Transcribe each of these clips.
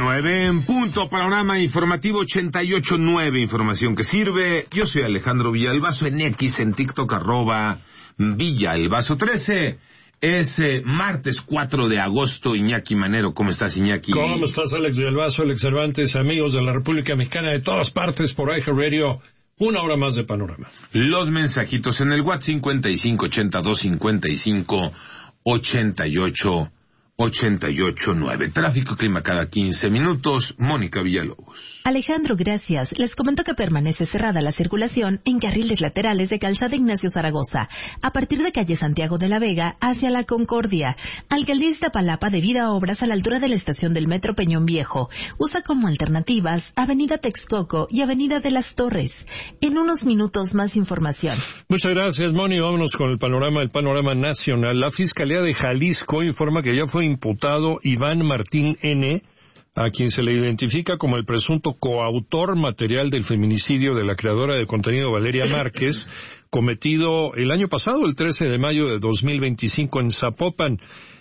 9 en punto, panorama informativo 88.9, información que sirve. Yo soy Alejandro Villalbazo en X, en TikTok, @Villalbazo13. Es martes 4 de agosto, Iñaki Manero. ¿Cómo estás, Iñaki? ¿Cómo estás, Alex Villalbazo, Alex Cervantes, amigos de la República Mexicana de todas partes por iHeartRadio? Una hora más de panorama. Los mensajitos en el WhatsApp 5582558889. Tráfico, clima cada 15 minutos. Mónica Villalobos. Alejandro, gracias. Les comento que permanece cerrada la circulación en carriles laterales de Calzada Ignacio Zaragoza, a partir de calle Santiago de la Vega hacia La Concordia. Alcaldía Iztapalapa debido a obras a la altura de la estación del Metro Peñón Viejo. Usa como alternativas Avenida Texcoco y Avenida de las Torres. En unos minutos más información. Muchas gracias, Moni. Vámonos con el panorama nacional. La Fiscalía de Jalisco informa que ya fue imputado Iván Martín N., a quien se le identifica como el presunto coautor material del feminicidio de la creadora de contenido Valeria Márquez, cometido el año pasado, el 13 de mayo de 2025 en Zapopan.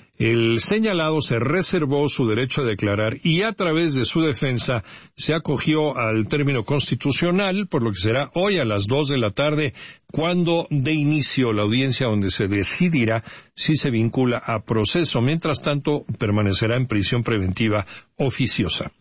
El señalado se reservó su derecho a declarar y a través de su defensa se acogió al término constitucional, por lo que será hoy a las 2 de la tarde cuando dé inicio la audiencia donde se decidirá si se vincula a proceso. Mientras tanto, permanecerá en prisión preventiva oficiosa.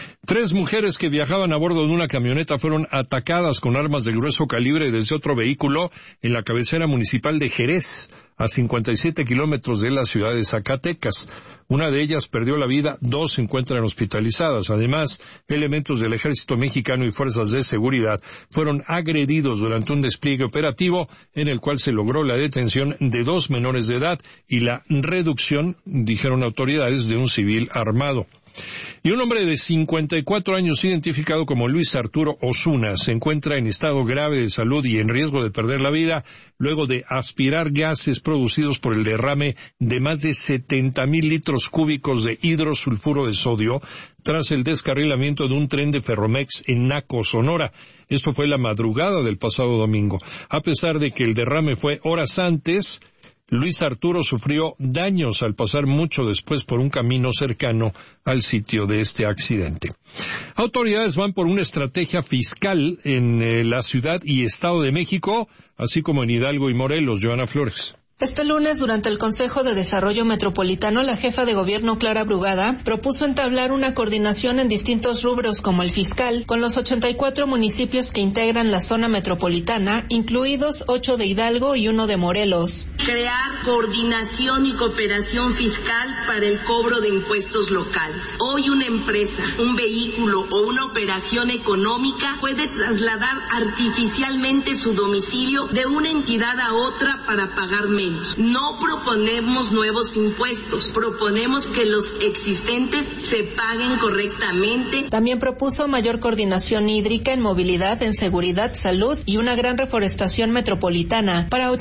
3 mujeres que viajaban a bordo de una camioneta fueron atacadas con armas de grueso calibre desde otro vehículo en la cabecera municipal de Jerez, a 57 kilómetros de la ciudad de Zacatecas. Una de ellas perdió la vida, 2 se encuentran hospitalizadas. Además, elementos del Ejército Mexicano y fuerzas de seguridad fueron agredidos durante un despliegue operativo en el cual se logró la detención de 2 menores de edad y la reducción, dijeron autoridades, de un civil armado. Y un hombre de 54 años identificado como Luis Arturo Osuna se encuentra en estado grave de salud y en riesgo de perder la vida luego de aspirar gases producidos por el derrame de más de 70,000 litros cúbicos de hidrosulfuro de sodio tras el descarrilamiento de un tren de Ferromex en Naco, Sonora. Esto fue la madrugada del pasado domingo. A pesar de que el derrame fue horas antes, Luis Arturo sufrió daños al pasar mucho después por un camino cercano al sitio de este accidente. Autoridades van por una estrategia fiscal en la Ciudad y Estado de México, así como en Hidalgo y Morelos. Joana Flores. Este lunes, durante el Consejo de Desarrollo Metropolitano, la jefa de gobierno, Clara Brugada, propuso entablar una coordinación en distintos rubros como el fiscal, con los 84 municipios que integran la zona metropolitana, incluidos 8 de Hidalgo y 1 de Morelos. Crear coordinación y cooperación fiscal para el cobro de impuestos locales. Hoy una empresa, un vehículo o una operación económica puede trasladar artificialmente su domicilio de una entidad a otra para pagar menos. No proponemos nuevos impuestos, proponemos que los existentes se paguen correctamente. También propuso mayor coordinación hídrica en movilidad, en seguridad, salud y una gran reforestación metropolitana. Para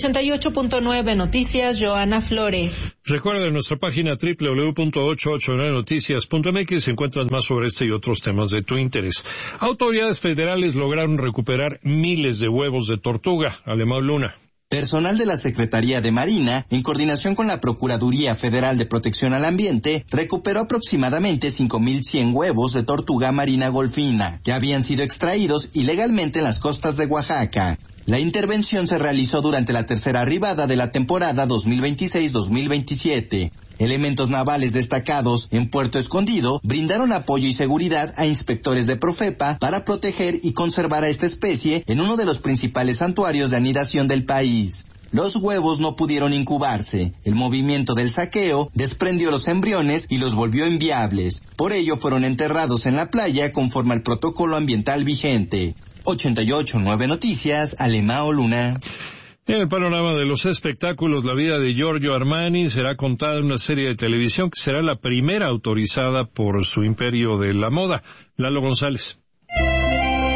88.9 Noticias, Joana Flores. Recuerda nuestra página www.889noticias.mx encuentras más sobre este y otros temas de tu interés. Autoridades federales lograron recuperar miles de huevos de tortuga. Alemão Luna. Personal de la Secretaría de Marina, en coordinación con la Procuraduría Federal de Protección al Ambiente, recuperó aproximadamente 5,100 huevos de tortuga marina golfina, que habían sido extraídos ilegalmente en las costas de Oaxaca. La intervención se realizó durante la tercera arribada de la temporada 2026-2027. Elementos navales destacados en Puerto Escondido brindaron apoyo y seguridad a inspectores de Profepa para proteger y conservar a esta especie en uno de los principales santuarios de anidación del país. Los huevos no pudieron incubarse. El movimiento del saqueo desprendió los embriones y los volvió inviables. Por ello fueron enterrados en la playa conforme al protocolo ambiental vigente. 88.9 Noticias, Alemão Luna. En el panorama de los espectáculos, la vida de Giorgio Armani será contada en una serie de televisión que será la primera autorizada por su imperio de la moda. Lalo González. La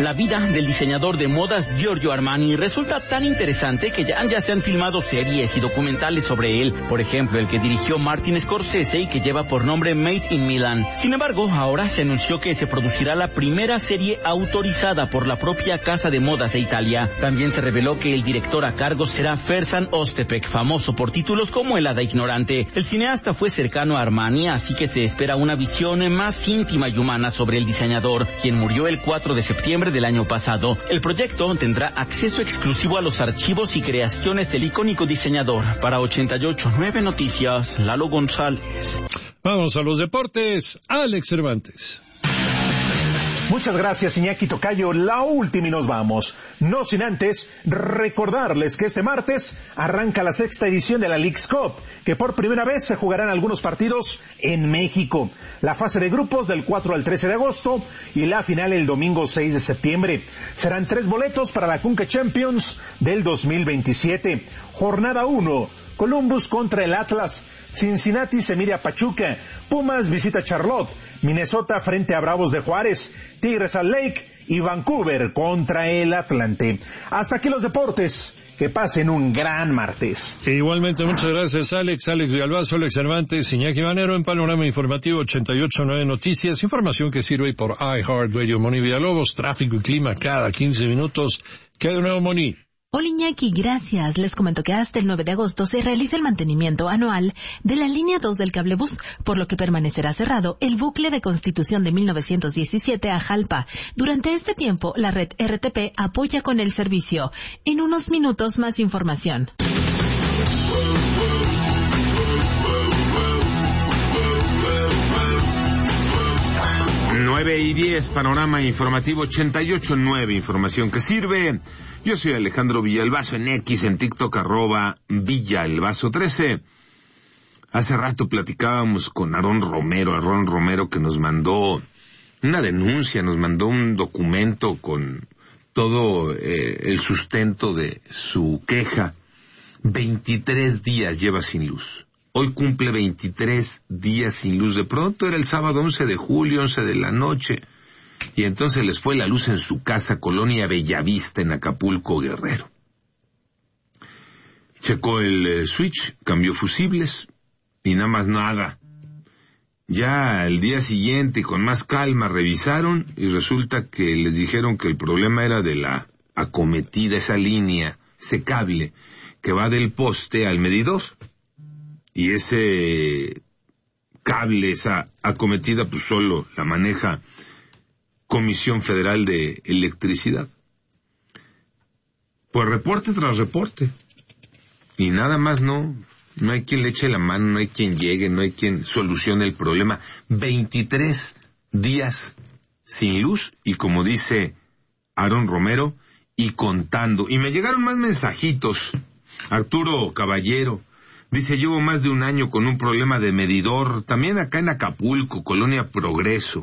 la vida del diseñador de modas Giorgio Armani resulta tan interesante que ya se han filmado series y documentales sobre él. Por ejemplo, el que dirigió Martin Scorsese y que lleva por nombre Made in Milan. Sin embargo, ahora se anunció que se producirá la primera serie autorizada por la propia casa de modas de Italia. También se reveló que el director a cargo será Ferzan Öztürk, famoso por títulos como El hada ignorante. El cineasta fue cercano a Armani, así que se espera una visión más íntima y humana sobre el diseñador, quien murió el 4 de septiembre del año pasado. El proyecto tendrá acceso exclusivo a los archivos y creaciones del icónico diseñador. Para 88.9 Noticias, Lalo González. Vamos a los deportes. Alex Cervantes. Muchas gracias, Iñaki Tocayo. La última y nos vamos. No sin antes recordarles que este martes arranca la 6ª edición de la Leagues Cup, que por primera vez se jugarán algunos partidos en México. La fase de grupos del 4 al 13 de agosto y la final el domingo 6 de septiembre. Serán 3 boletos para la Conca Champions del 2027. Jornada 1. Columbus contra el Atlas, Cincinnati se mide a Pachuca, Pumas visita Charlotte, Minnesota frente a Bravos de Juárez, Tigres al Lake y Vancouver contra el Atlante. Hasta aquí los deportes, que pasen un gran martes. Igualmente, muchas gracias Alex Villalbazo, Alex Cervantes, Iñaki Manero en Panorama Informativo 88.9 Noticias, información que sirve por iHeartRadio. Moni Villalobos, tráfico y clima cada 15 minutos. ¿Qué hay de nuevo, Moni? Hola Iñaki, gracias. Les comento que hasta el 9 de agosto se realiza el mantenimiento anual de la línea 2 del cablebús, por lo que permanecerá cerrado el bucle de Constitución de 1917 a Jalpa. Durante este tiempo, la red RTP apoya con el servicio. En unos minutos más información. Nueve y 10, Panorama Informativo 88.9, información que sirve. Yo soy Alejandro Villalbazo en X, en TikTok, @Villalbazo13. Hace rato platicábamos con Aarón Romero que nos mandó una denuncia, nos mandó un documento con todo el sustento de su queja. 23 días lleva sin luz. Hoy cumple 23 días sin luz. De pronto era el sábado 11 de julio, 11 de la noche. Y entonces les fue la luz en su casa, Colonia Bellavista, en Acapulco, Guerrero. Checó el switch, cambió fusibles y nada más nada. Ya al día siguiente, con más calma, revisaron y resulta que les dijeron que el problema era de la acometida, esa línea, ese cable que va del poste al medidor. Y ese cable, esa acometida, pues solo la maneja Comisión Federal de Electricidad. Pues reporte tras reporte. Y nada más no hay quien le eche la mano, no hay quien llegue, no hay quien solucione el problema. 23 días sin luz y, como dice Aarón Romero, y contando. Y me llegaron más mensajitos. Arturo Caballero dice: llevo más de un año con un problema de medidor, también acá en Acapulco, Colonia Progreso.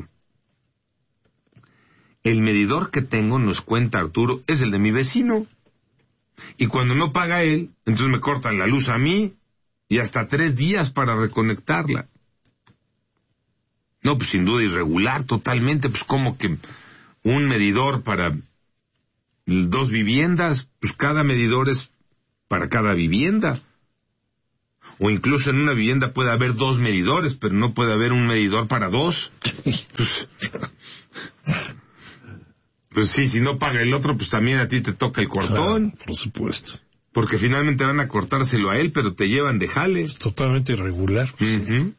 El medidor que tengo, nos cuenta Arturo, es el de mi vecino. Y cuando no paga él, entonces me cortan la luz a mí y hasta 3 días para reconectarla. No, pues sin duda irregular totalmente, pues como que un medidor para 2 viviendas, pues cada medidor es para cada vivienda. O incluso en una vivienda puede haber 2 medidores, pero no puede haber un medidor para 2. Pues sí, si no paga el otro, pues también a ti te toca el cortón. Claro, por supuesto. Porque finalmente van a cortárselo a él, pero te llevan de jale. Es totalmente irregular. Uh-huh.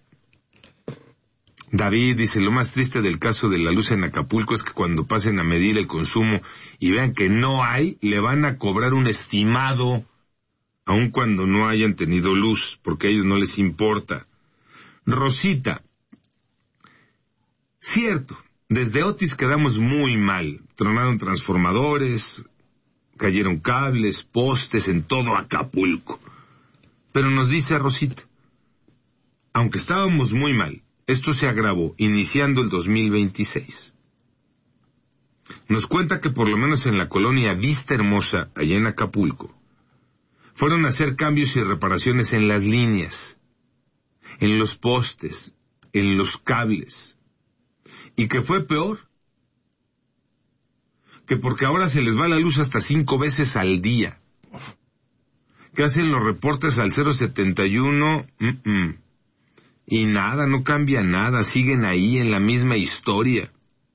David dice: lo más triste del caso de la luz en Acapulco es que cuando pasen a medir el consumo y vean que no hay, le van a cobrar un estimado, aun cuando no hayan tenido luz, porque a ellos no les importa. Rosita: cierto, desde Otis quedamos muy mal. Tronaron transformadores, cayeron cables, postes en todo Acapulco. Pero nos dice Rosita: aunque estábamos muy mal, esto se agravó iniciando el 2026. Nos cuenta que por lo menos en la colonia Vista Hermosa, allá en Acapulco, fueron a hacer cambios y reparaciones en las líneas, en los postes, en los cables. Y que fue peor, que porque ahora se les va la luz hasta 5 veces al día. Que hacen los reportes al 071, y nada, no cambia nada, siguen ahí en la misma historia.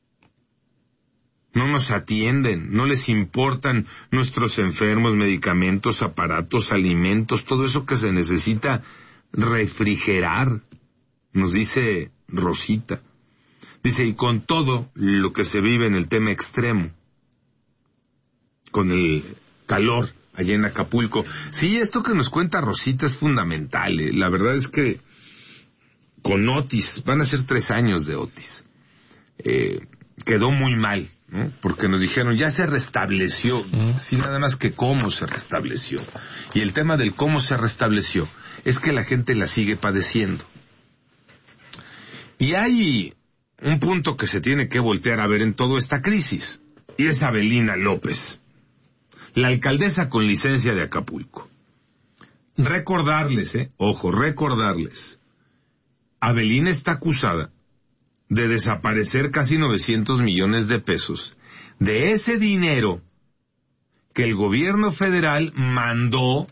No nos atienden, no les importan nuestros enfermos, medicamentos, aparatos, alimentos, todo eso que se necesita refrigerar, nos dice Rosita. Dice, y con todo lo que se vive en el tema extremo, con el calor allá en Acapulco. Sí, esto que nos cuenta Rosita es fundamental. La verdad es que con Otis, van a ser 3 años de Otis, quedó muy mal, ¿no? Porque nos dijeron, ya se restableció, sí, nada más que cómo se restableció. Y el tema del cómo se restableció es que la gente la sigue padeciendo. Y hay un punto que se tiene que voltear a ver en toda esta crisis, y es Avelina López, la alcaldesa con licencia de Acapulco. Recordarles, recordarles, Avelina está acusada de desaparecer casi 900 millones de pesos de ese dinero que el gobierno federal mandó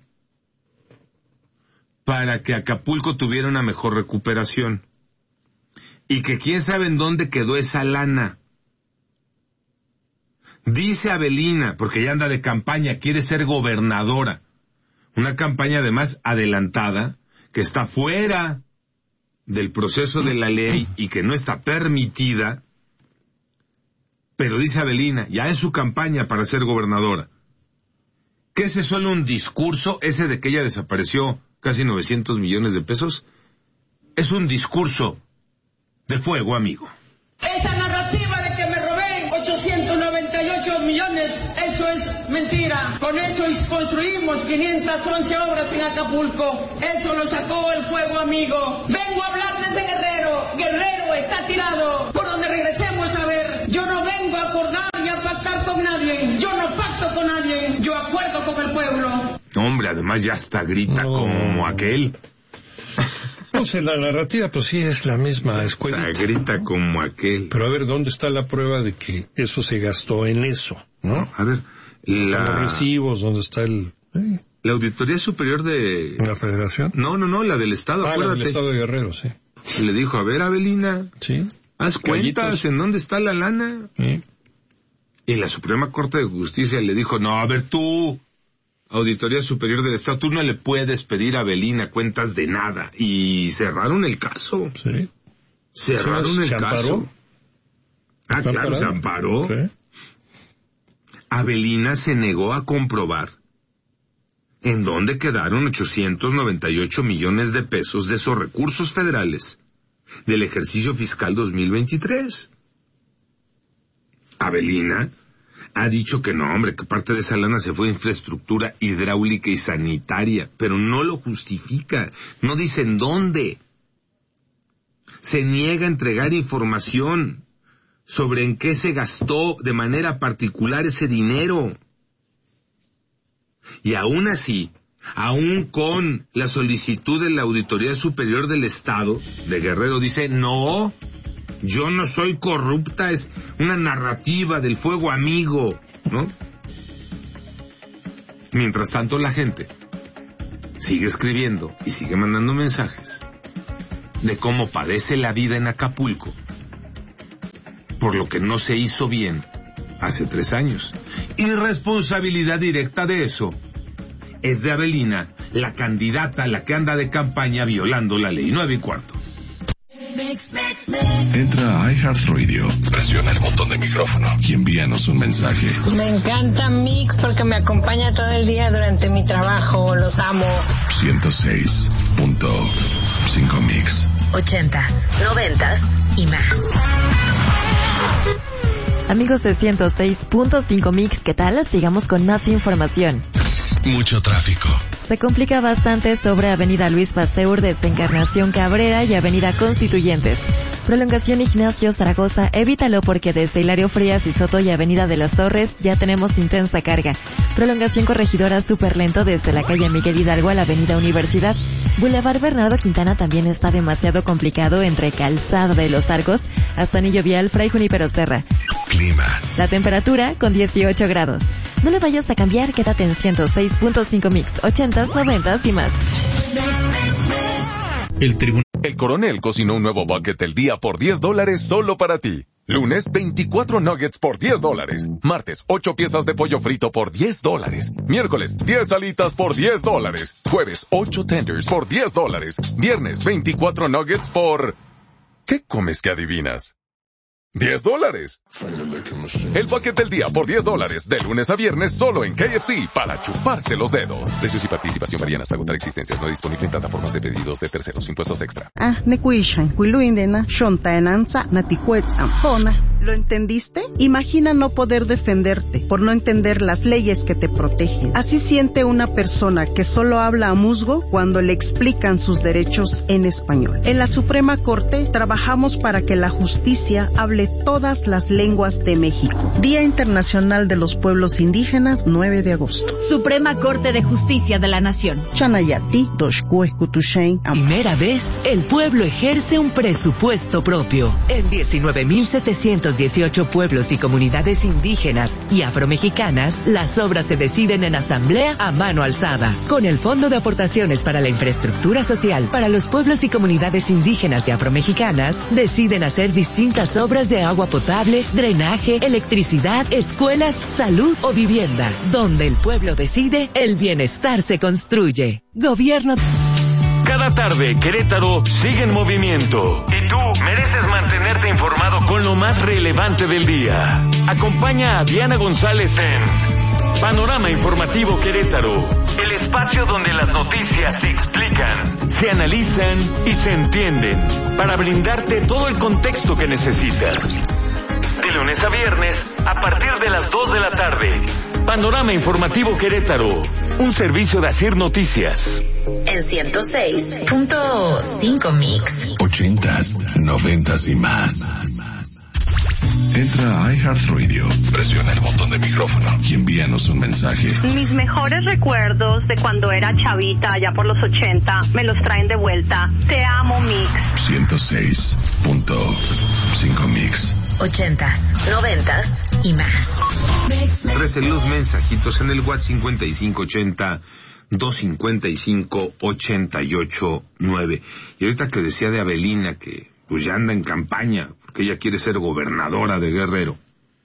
para que Acapulco tuviera una mejor recuperación. Y que quién sabe en dónde quedó esa lana. Dice Avelina, porque ya anda de campaña, quiere ser gobernadora. Una campaña además adelantada, que está fuera del proceso de la ley y que no está permitida. Pero dice Avelina, ya es su campaña para ser gobernadora. ¿Que ese es solo un discurso, ese de que ella desapareció casi 900 millones de pesos? Es un discurso de fuego, amigo. Esa narrativa de que me robé 898 millones, eso es mentira. Con eso construimos 511 obras en Acapulco. Eso lo sacó el fuego, amigo. Vengo a hablarles de Guerrero. Guerrero está tirado. Por donde regresemos a ver. Yo no vengo a acordar ni a pactar con nadie. Yo no pacto con nadie. Yo acuerdo con el pueblo. Hombre, además ya hasta grita como aquel. No sé, la narrativa pues sí es la misma escuela. Grita como aquel. Pero a ver, ¿dónde está la prueba de que eso se gastó en eso? ¿No? A ver, los recibos, ¿dónde está el...? La Auditoría Superior de... ¿La Federación? No, la del Estado, acuérdate. La del Estado de Guerrero, sí. Le dijo, a ver, Avelina, sí, haz cuentas, ¿en dónde está la lana? Sí. Y la Suprema Corte de Justicia le dijo, no, a ver tú, Auditoría Superior del Estado, tú no le puedes pedir a Avelina cuentas de nada. Y cerraron el caso. Sí. Cerraron el caso. Claro, se amparó. Sí. Avelina se negó a comprobar en dónde quedaron 898 millones de pesos de esos recursos federales del ejercicio fiscal 2023. Avelina ha dicho que no, hombre, que parte de esa lana se fue a infraestructura hidráulica y sanitaria, pero no lo justifica, no dice en dónde. Se niega a entregar información sobre en qué se gastó de manera particular ese dinero. Y aún así, aún con la solicitud de la Auditoría Superior del Estado de Guerrero, dice, no, yo no soy corrupta, es una narrativa del fuego amigo, ¿no? Mientras tanto, la gente sigue escribiendo y sigue mandando mensajes de cómo padece la vida en Acapulco por lo que no se hizo bien hace 3 años. Y responsabilidad directa de eso es de Avelina, la candidata, la que anda de campaña violando la ley. 9:15. Entra a iHeartRadio, presiona el botón de micrófono y envíanos un mensaje. Me encanta Mix porque me acompaña todo el día durante mi trabajo, los amo. 106.5 Mix. 80s, 90s y más. Amigos de 106.5 Mix, ¿qué tal? Sigamos con más información. Mucho tráfico. Se complica bastante sobre Avenida Luis Pasteur desde Encarnación Cabrera y Avenida Constituyentes. Prolongación Ignacio Zaragoza, evítalo porque desde Hilario Frías y Soto y Avenida de las Torres ya tenemos intensa carga. Prolongación Corregidora súper lento desde la calle Miguel Hidalgo a la Avenida Universidad. Boulevard Bernardo Quintana también está demasiado complicado entre Calzada de los Arcos hasta Anillo Vial Fray Junípero Serra. Clima. La temperatura con 18 grados. No le vayas a cambiar, quédate en 106.5 Mix, 80s, 90s y más. El Coronel cocinó un nuevo bucket del día por $10 solo para ti. Lunes, 24 nuggets por $10. Martes, 8 piezas de pollo frito por $10. Miércoles, 10 alitas por $10. Jueves, 8 tenders por $10. Viernes, 24 nuggets por... ¿Qué comes que adivinas? $10. El bucket del día por $10, de lunes a viernes solo en KFC, para chuparse los dedos. Precios y participación varían hasta agotar existencias. No disponible en plataformas de pedidos de terceros. Impuestos extra. ¿Lo entendiste? Imagina no poder defenderte por no entender las leyes que te protegen. Así siente una persona que solo habla a musgo cuando le explican sus derechos en español. En la Suprema Corte trabajamos para que la justicia hable todas las lenguas de México. Día Internacional de los Pueblos Indígenas, 9 de agosto. Suprema Corte de Justicia de la Nación. Chanayati, Doshkue, Kutushen. Primera vez, el pueblo ejerce un presupuesto propio. En 19.718 pueblos y comunidades indígenas y afromexicanas, las obras se deciden en asamblea a mano alzada. Con el Fondo de Aportaciones para la Infraestructura Social para los pueblos y comunidades indígenas y afromexicanas, deciden hacer distintas obras de agua potable, drenaje, electricidad, escuelas, salud o vivienda. Donde el pueblo decide, el bienestar se construye. Gobierno. Cada tarde, Querétaro sigue en movimiento. Y tú mereces mantenerte informado con lo más relevante del día. Acompaña a Diana González en Panorama Informativo Querétaro. El espacio donde las noticias se explican, se analizan y se entienden. Para brindarte todo el contexto que necesitas. De lunes a viernes, a partir de las 2 de la tarde. Panorama Informativo Querétaro. Un servicio de Asir Noticias. En 106.5 Mix. 80s, 90s y más. Entra a iHeartRadio, presiona el botón de micrófono y envíanos un mensaje. Mis mejores recuerdos de cuando era chavita, allá por los 80, me los traen de vuelta. Te amo, Mix. 106.5 Mix. 80s, 90s y más. Recen los mensajitos en el WhatsApp 5580-255-889. Y ahorita que decía de Avelina que pues ya anda en campaña, porque ella quiere ser gobernadora de Guerrero.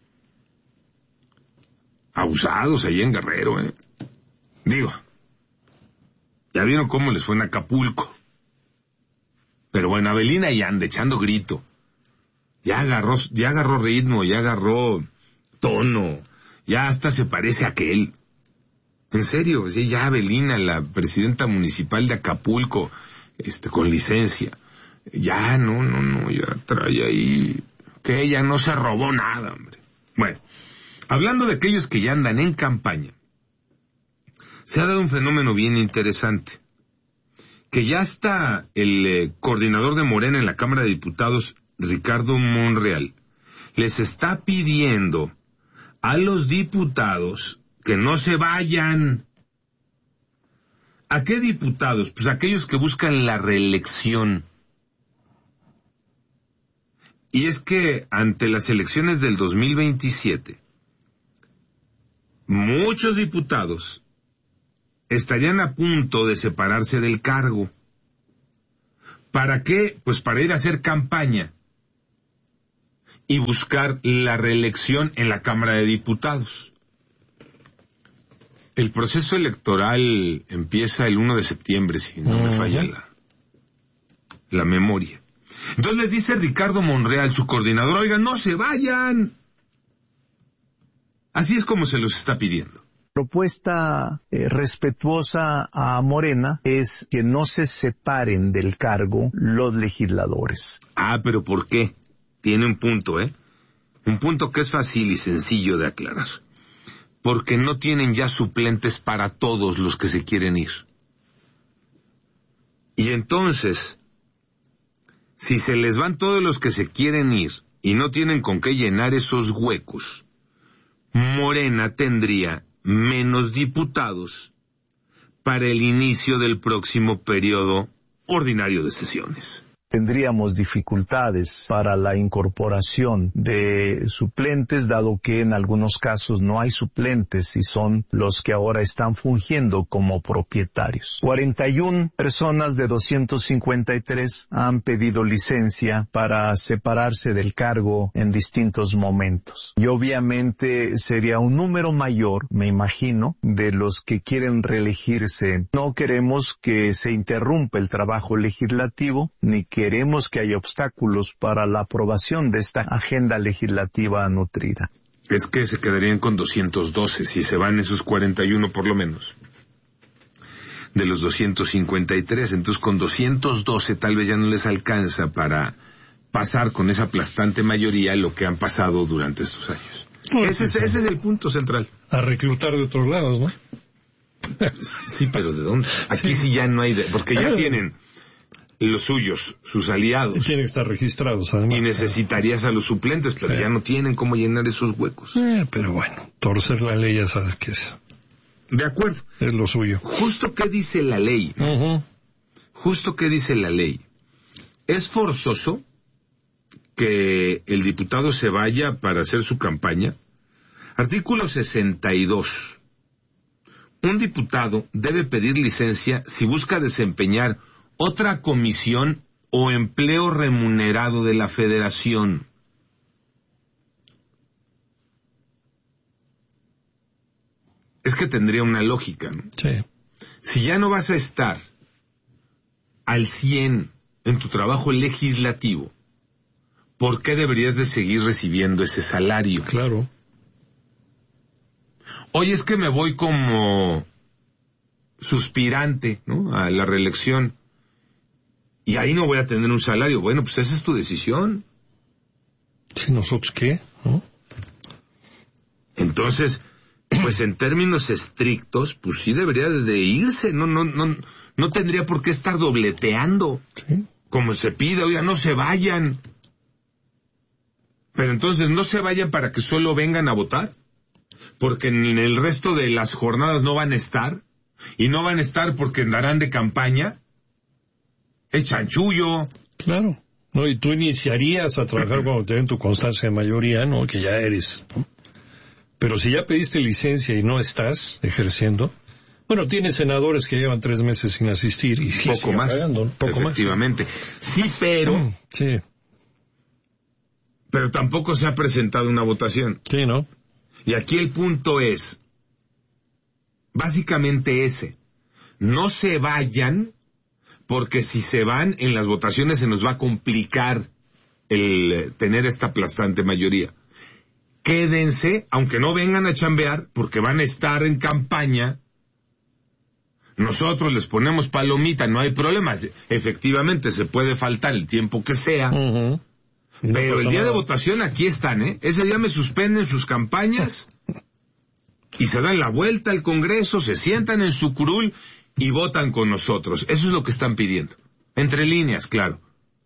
Abusados ahí en Guerrero, Digo, ya vieron cómo les fue en Acapulco. Pero bueno, Avelina ya anda echando grito. Ya agarró ritmo, ya agarró tono, ya hasta se parece a aquel. En serio, ya Avelina, la presidenta municipal de Acapulco, con licencia. Ya, no, ya trae ahí, que ella no se robó nada, hombre. Bueno, hablando de aquellos que ya andan en campaña, se ha dado un fenómeno bien interesante, que ya está el coordinador de Morena en la Cámara de Diputados, Ricardo Monreal, les está pidiendo a los diputados que no se vayan. ¿A qué diputados? Pues aquellos que buscan la reelección. Y es que ante las elecciones del 2027, muchos diputados estarían a punto de separarse del cargo. ¿Para qué? Pues para ir a hacer campaña y buscar la reelección en la Cámara de Diputados. El proceso electoral empieza el 1 de septiembre, si no me falla la memoria. Entonces les dice Ricardo Monreal, su coordinador, oigan, no se vayan. Así es como se los está pidiendo. Propuesta respetuosa a Morena es que no se separen del cargo los legisladores. Ah, pero ¿por qué? Tiene un punto, Un punto que es fácil y sencillo de aclarar. Porque no tienen ya suplentes para todos los que se quieren ir. Y entonces, si se les van todos los que se quieren ir y no tienen con qué llenar esos huecos, Morena tendría menos diputados para el inicio del próximo periodo ordinario de sesiones. tendríamos dificultades para la incorporación de suplentes, dado que en algunos casos no hay suplentes y son los que ahora están fungiendo como propietarios. 41 personas de 253 han pedido licencia para separarse del cargo en distintos momentos. Y obviamente sería un número mayor, me imagino, de los que quieren reelegirse. No queremos que se interrumpa el trabajo legislativo, ni queremos que haya obstáculos para la aprobación de esta agenda legislativa nutrida. Es que se quedarían con 212 si se van esos 41 por lo menos. De los 253, entonces con 212 tal vez ya no les alcanza para pasar con esa aplastante mayoría lo que han pasado durante estos años. Ese es el punto central. A reclutar de otros lados, ¿no? Sí, pero ¿de dónde? Aquí sí ya no hay, porque ya tienen los suyos, sus aliados. Tienen que estar registrados, además. Y necesitarías a los suplentes, pero ya no tienen cómo llenar esos huecos. Pero bueno, torcer la ley ya sabes que es. De acuerdo. Es lo suyo. Justo que dice la ley. Justo que dice la ley. Es forzoso que el diputado se vaya para hacer su campaña. Artículo 62. Un diputado debe pedir licencia si busca desempeñar otra comisión o empleo remunerado de la Federación. Es que tendría una lógica, ¿no? Sí. Si ya no vas a estar al 100 en tu trabajo legislativo, ¿por qué deberías de seguir recibiendo ese salario? Claro. Oye, es que me voy como suspirante, ¿no?, a la reelección. Y ahí no voy a tener un salario. Bueno, pues esa es tu decisión. ¿Sí, nosotros qué? ¿No? Entonces, pues en términos estrictos, pues sí debería de irse. No tendría por qué estar dobleteando. Sí. Como se pide, oiga, no se vayan. Pero entonces no se vayan para que solo vengan a votar, porque en el resto de las jornadas no van a estar, y no van a estar porque andarán de campaña. Es chanchullo. Claro. No, y tú iniciarías a trabajar cuando te den tu constancia de mayoría, ¿no? Que ya eres, ¿no? Pero si ya pediste licencia y no estás ejerciendo, bueno, tienes senadores que llevan 3 meses sin asistir y poco más, pagando, ¿no? Poco efectivamente. Más. Sí, pero sí. Pero tampoco se ha presentado una votación. Sí, ¿no? Y aquí el punto es básicamente ese. No se vayan, porque si se van en las votaciones se nos va a complicar el tener esta aplastante mayoría. Quédense, aunque no vengan a chambear, porque van a estar en campaña. Nosotros les ponemos palomita, no hay problema. Efectivamente, se puede faltar el tiempo que sea. No pero el día de votación aquí están, ¿eh? Ese día me suspenden sus campañas y se dan la vuelta al Congreso, se sientan en su curul y votan con nosotros. Eso es lo que están pidiendo. Entre líneas, claro.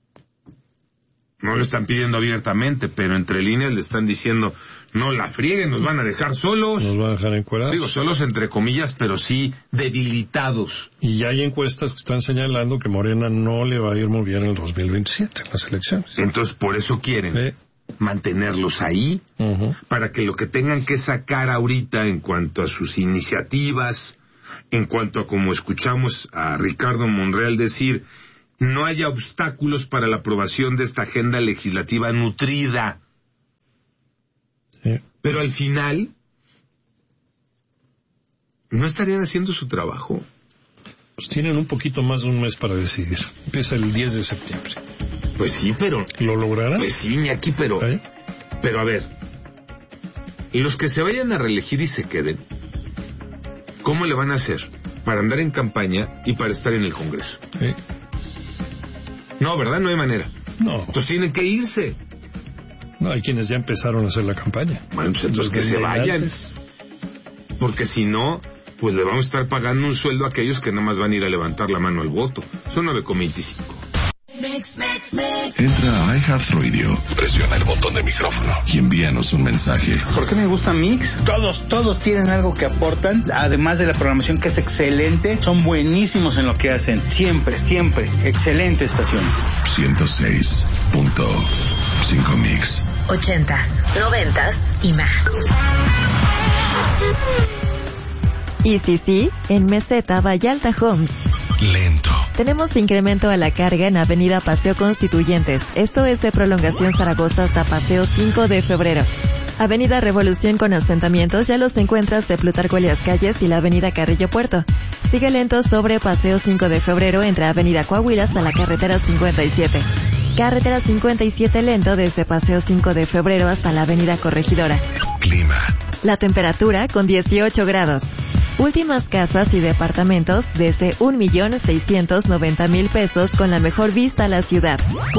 No lo están pidiendo abiertamente, pero entre líneas le están diciendo, no la frieguen, nos van a dejar solos. Nos van a dejar encuerados. Digo, solos entre comillas, pero sí debilitados. Y ya hay encuestas que están señalando que Morena no le va a ir muy bien en el 2027, en las elecciones. Entonces, por eso quieren mantenerlos ahí, para que lo que tengan que sacar ahorita en cuanto a sus iniciativas, en cuanto a como escuchamos a Ricardo Monreal decir, no haya obstáculos para la aprobación de esta agenda legislativa nutrida. Pero al final, ¿no estarían haciendo su trabajo? Pues tienen un poquito más de un mes para decidir. Empieza el 10 de septiembre. Pues sí, pero... ¿Lo lograrán? Pues sí, Iñaki, pero... Pero a ver, los que se vayan a reelegir y se queden, ¿cómo le van a hacer para andar en campaña y para estar en el Congreso? No, ¿verdad? No hay manera. No. Entonces tienen que irse. No, hay quienes ya empezaron a hacer la campaña. Bueno, pues entonces que se vayan. Porque si no, pues le vamos a estar pagando un sueldo a aquellos que nada más van a ir a levantar la mano al voto. Son 9:25. Entra a iHeartRadio, presiona el botón de micrófono y envíanos un mensaje. ¿Por qué me gusta Mix? Todos tienen algo que aportan, además de la programación que es excelente, son buenísimos en lo que hacen, siempre, excelente estación. 106.5 Mix. 80s, 90s y más. Y sí, en Meseta Vallarta Homes. Lento. Tenemos incremento a la carga en Avenida Paseo Constituyentes. Esto es de Prolongación Zaragoza hasta Paseo 5 de Febrero. Avenida Revolución con asentamientos ya los encuentras de Plutarco Elias Calles y la Avenida Carrillo Puerto. Sigue lento sobre Paseo 5 de Febrero entre Avenida Coahuila hasta la Carretera 57. Carretera 57 lento desde Paseo 5 de Febrero hasta la Avenida Corregidora. Clima. La temperatura con 18 grados. Últimas casas y departamentos desde 1,690,000 pesos con la mejor vista a la ciudad.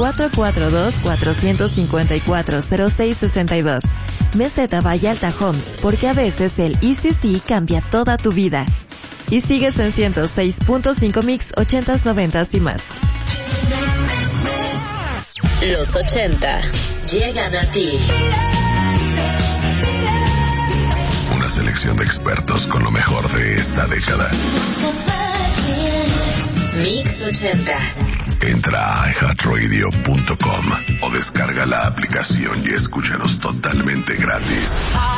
442-454-0662. Meseta Vallarta Homes, porque a veces el ECC cambia toda tu vida. Y sigues en 106.5 Mix, 80s, 90s y más. Los 80 llegan a ti. Una selección de expertos con lo mejor de esta década. Mix 80. Entra a iHeartRadio.com o descarga la aplicación y escúchanos totalmente gratis.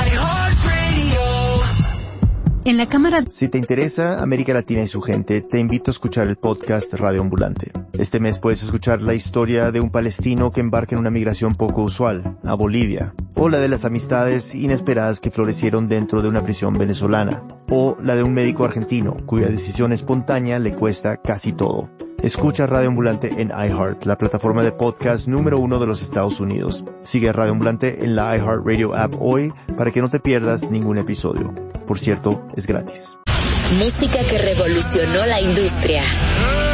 En la cámara. Si te interesa América Latina y su gente, te invito a escuchar el podcast Radio Ambulante. Este mes puedes escuchar la historia de un palestino que embarca en una migración poco usual, a Bolivia, o la de las amistades inesperadas que florecieron dentro de una prisión venezolana, o la de un médico argentino cuya decisión espontánea le cuesta casi todo. Escucha Radio Ambulante en iHeart, la plataforma de podcast número 1 de los Estados Unidos. Sigue Radio Ambulante en la iHeartRadio app hoy para que no te pierdas ningún episodio. Por cierto, es gratis. Música que revolucionó la industria.